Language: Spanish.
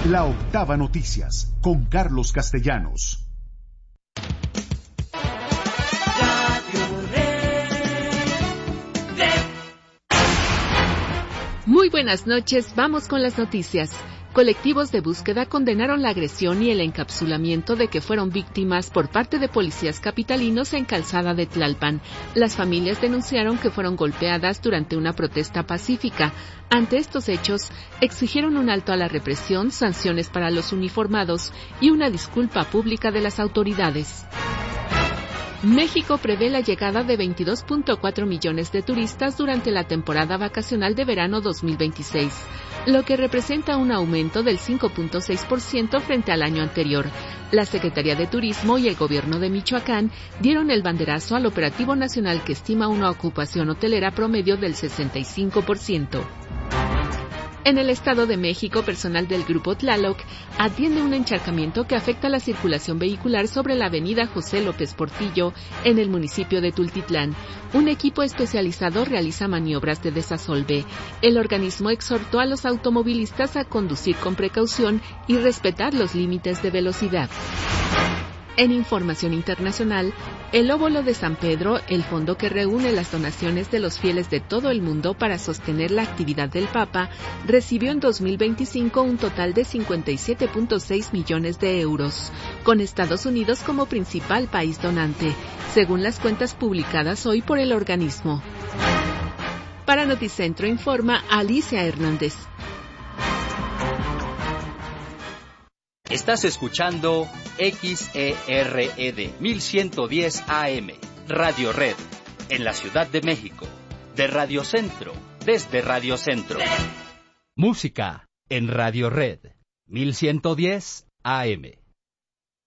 La Octava Noticias, con Carlos Castellanos. Muy buenas noches, vamos con las noticias. Colectivos de búsqueda condenaron la agresión y el encapsulamiento de que fueron víctimas por parte de policías capitalinos en Calzada de Tlalpan. Las familias denunciaron que fueron golpeadas durante una protesta pacífica. Ante estos hechos, exigieron un alto a la represión, sanciones para los uniformados y una disculpa pública de las autoridades. México prevé la llegada de 22.4 millones de turistas durante la temporada vacacional de verano 2026, lo que representa un aumento del 5.6% frente al año anterior. La Secretaría de Turismo y el Gobierno de Michoacán dieron el banderazo al operativo nacional que estima una ocupación hotelera promedio del 65%. En el Estado de México, personal del Grupo Tlaloc atiende un encharcamiento que afecta la circulación vehicular sobre la avenida José López Portillo, en el municipio de Tultitlán. Un equipo especializado realiza maniobras de desasolve. El organismo exhortó a los automovilistas a conducir con precaución y respetar los límites de velocidad. En información internacional, el Óbolo de San Pedro, el fondo que reúne las donaciones de los fieles de todo el mundo para sostener la actividad del Papa, recibió en 2025 un total de 57.6 millones de euros, con Estados Unidos como principal país donante, según las cuentas publicadas hoy por el organismo. Para Noticentro informa Alicia Hernández. Estás escuchando XERED 1110 AM, Radio Red, en la Ciudad de México, de Radio Centro, desde Radio Centro. Música en Radio Red 1110 AM.